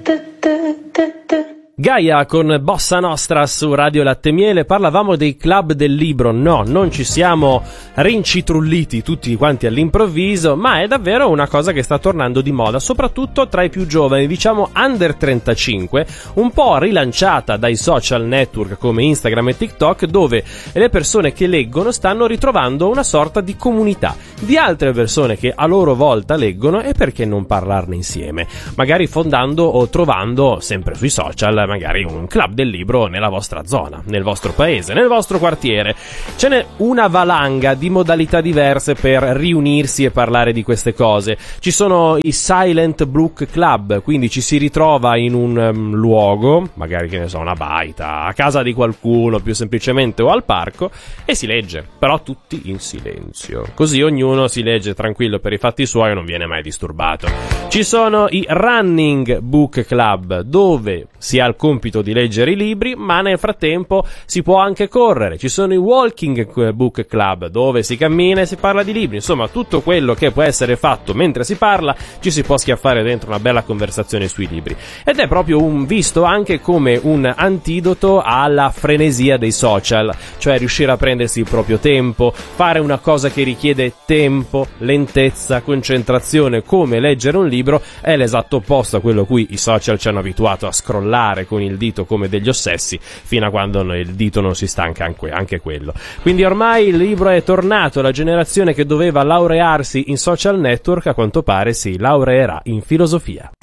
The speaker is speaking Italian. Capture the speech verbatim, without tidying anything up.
Gaia con Bossa Nostra su Radio Latte Miele. Parlavamo dei club del libro. No, non ci siamo rincitrulliti tutti quanti all'improvviso, ma è davvero una cosa che sta tornando di moda, soprattutto tra i più giovani, diciamo under trentacinque, un po' rilanciata dai social network come Instagram e TikTok, dove le persone che leggono stanno ritrovando una sorta di comunità di altre persone che a loro volta leggono, e perché non parlarne insieme, magari fondando o trovando sempre sui social magari un club del libro nella vostra zona, nel vostro paese, nel vostro quartiere. Ce n'è una valanga di modalità diverse per riunirsi e parlare di queste cose. Ci sono i Silent Book Club, quindi ci si ritrova in un um, luogo, magari che ne so, una baita, a casa di qualcuno più semplicemente, o al parco, e si legge, però tutti in silenzio. Così ognuno si legge tranquillo per i fatti suoi e non viene mai disturbato. Ci sono i Running Book Club, dove si ha il compito di leggere i libri, ma nel frattempo si può anche correre. Ci sono i Walking Book Club, dove si cammina e si parla di libri. Insomma, tutto quello che può essere fatto mentre si parla, ci si può schiaffare dentro una bella conversazione sui libri. Ed è proprio un visto anche come un antidoto alla frenesia dei social, cioè riuscire a prendersi il proprio tempo, fare una cosa che richiede tempo, lentezza, concentrazione, come leggere un libro, è l'esatto opposto a quello a cui i social ci hanno abituato a scrollare con il dito come degli ossessi, fino a quando il dito non si stanca anche, anche quello. Quindi ormai il libro è tornato. La generazione che doveva laurearsi in social network a quanto pare si laureerà in filosofia.